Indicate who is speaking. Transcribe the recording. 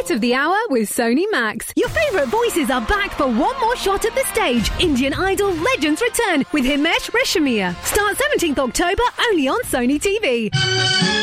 Speaker 1: Voice of the Hour with Sony Max. Your favourite voices are back for one more shot at the stage. Indian Idol Legends return with Himesh Reshammiya. Start 17th October only on Sony TV.